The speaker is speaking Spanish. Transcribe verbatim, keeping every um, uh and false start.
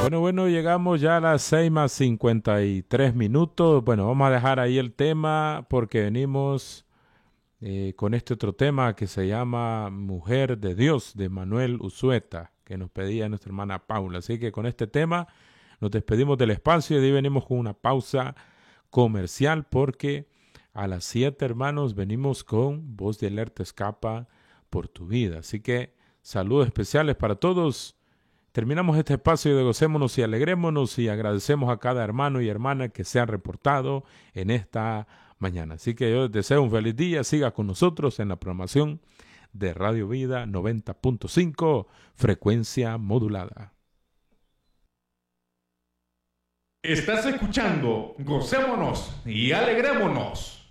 Bueno, bueno, llegamos ya a las seis más cincuenta y tres minutos. Bueno, vamos a dejar ahí el tema porque venimos eh, con este otro tema que se llama Mujer de Dios, de Manuel Usueta, que nos pedía nuestra hermana Paula. Así que con este tema nos despedimos del espacio y de ahí venimos con una pausa comercial porque a las siete, hermanos, venimos con Voz de Alerta Escapa por tu vida. Así que saludos especiales para todos. Terminamos este espacio de gocémonos y alegrémonos y agradecemos a cada hermano y hermana que se han reportado en esta mañana. Así que yo les deseo un feliz día. Siga con nosotros en la programación de Radio Vida noventa punto cinco, frecuencia modulada. Estás escuchando Gocémonos y Alegrémonos.